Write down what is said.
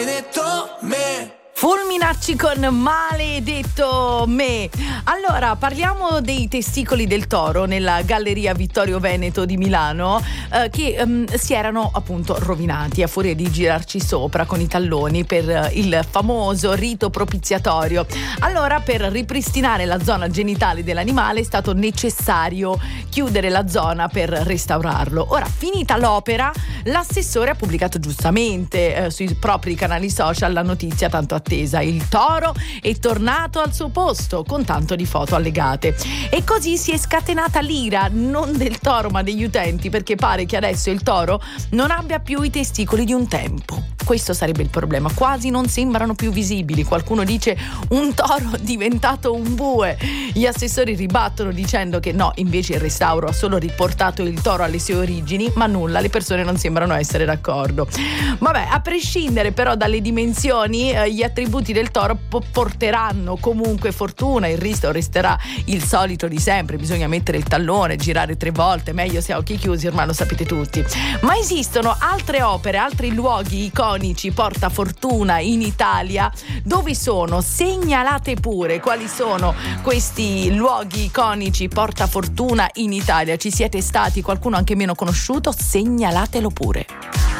maledetto me. Fulminacci con Maledetto me. Allora, parliamo dei testicoli del toro nella Galleria Vittorio Veneto di Milano, che si erano appunto rovinati a furia di girarci sopra con i talloni per il famoso rito propiziatorio. Allora, per ripristinare la zona genitale dell'animale è stato necessario chiudere la zona per restaurarlo. Ora, finita l'opera, l'assessore ha pubblicato giustamente sui propri canali social la notizia tanto attesa. Il toro è tornato al suo posto con tanto di foto allegate. E così si è scatenata l'ira non del toro ma degli utenti, perché pare che adesso il toro non abbia più i testicoli di un tempo. Questo sarebbe il problema, quasi non sembrano più visibili. Qualcuno dice un toro diventato un bue. Gli assessori ribattono dicendo che no, invece il restauro ha solo riportato il toro alle sue origini, ma nulla, le persone non sembrano essere d'accordo. Vabbè, a prescindere però dalle dimensioni, gli attributi del toro porteranno comunque fortuna. Il risto resterà il solito di sempre, bisogna mettere il tallone, girare 3 volte, meglio se a occhi chiusi, ormai lo sapete tutti. Ma esistono altre opere, altri luoghi iconici porta fortuna in Italia. Dove sono? Segnalate pure quali sono questi luoghi iconici porta fortuna in Italia. Ci siete stati? Qualcuno anche meno conosciuto? Segnalatelo pure.